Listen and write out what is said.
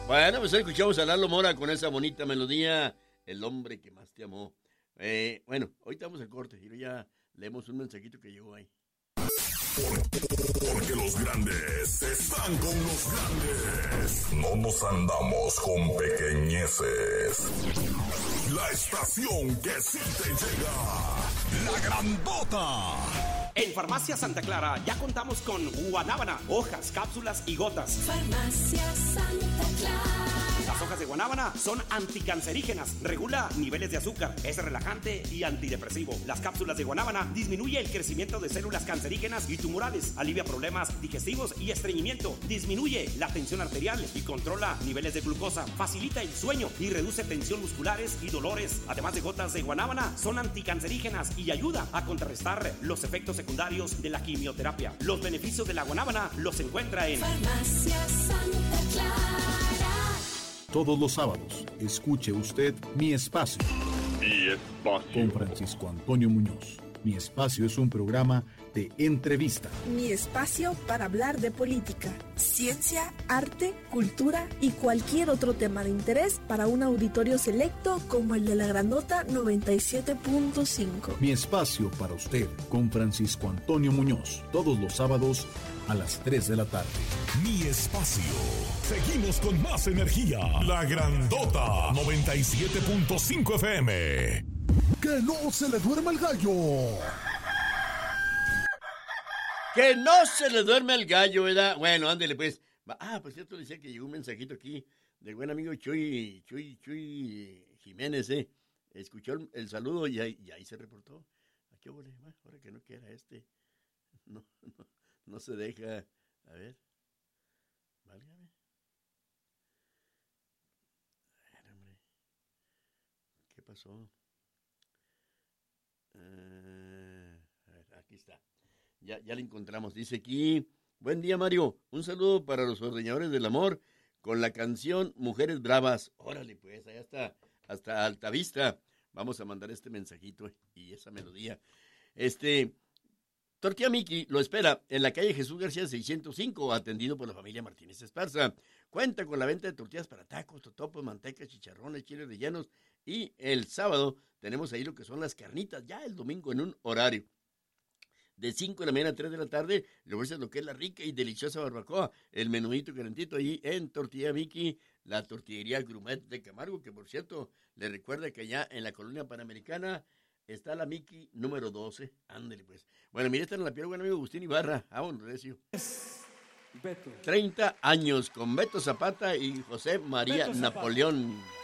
Bueno, pues escuchamos a Lalo Mora con esa bonita melodía, El hombre que más te amó. Bueno, ahorita vamos al corte y ya leemos un mensajito que llegó ahí. Porque los grandes están con los grandes. No nos andamos con pequeñeces. La estación que sí te llega. La Grandota. En Farmacia Santa Clara ya contamos con guanábana, hojas, cápsulas y gotas. Farmacia Santa Clara. Las hojas de guanábana son anticancerígenas, regula niveles de azúcar, es relajante y antidepresivo. Las cápsulas de guanábana disminuye el crecimiento de células cancerígenas y tumorales, alivia problemas digestivos y estreñimiento, disminuye la tensión arterial y controla niveles de glucosa, facilita el sueño y reduce tensión musculares y dolores. Además de gotas de guanábana, son anticancerígenas y ayuda a contrarrestar los efectos secundarios de la quimioterapia. Los beneficios de la guanábana los encuentra en Farmacia Santa Clara. Todos los sábados, escuche usted Mi Espacio. Mi Espacio. Con Francisco Antonio Muñoz. Mi Espacio es un programa de entrevista. Mi espacio para hablar de política, ciencia, arte, cultura y cualquier otro tema de interés para un auditorio selecto como el de la Grandota 97.5. Mi Espacio para usted con Francisco Antonio Muñoz. Todos los sábados a las 3 de la tarde. Mi Espacio. Seguimos con más energía. La Grandota 97.5 FM. ¡Que no se le duerma el gallo! ¡Que no se le duerme el gallo, ¿verdad? Bueno, ándele pues. Pues cierto, decía que llegó un mensajito aquí del buen amigo Chuy Jiménez, Escuchó el saludo y ahí se reportó. ¿A qué hora? Ahora que no quiera no se deja. A ver. Válgame. A ver, hombre. ¿Qué pasó? A ver, aquí está. Ya le encontramos. Dice aquí, buen día, Mario. Un saludo para los ordeñadores del amor con la canción Mujeres Bravas. Órale, pues, allá está, hasta Altavista. Vamos a mandar este mensajito y esa melodía. Tortilla Miki lo espera en la calle Jesús García 605, atendido por la familia Martínez Esparza. Cuenta con la venta de tortillas para tacos, totopos, mantecas, chicharrones, chiles rellenos. Y el sábado tenemos ahí lo que son las carnitas, ya el domingo en un horario de 5 de la mañana a 3 de la tarde, le ofrecen lo que es la rica y deliciosa barbacoa, el menudito calentito allí en Tortilla Miki, la tortillería Grumet de Camargo, que por cierto, le recuerda que allá en la colonia Panamericana está la Miki número 12, ándale pues. Bueno, mire, está en la piel, buen amigo Agustín Ibarra, vámonos, recio. Beto. 30 años con Beto Zapata y José María Napoleón.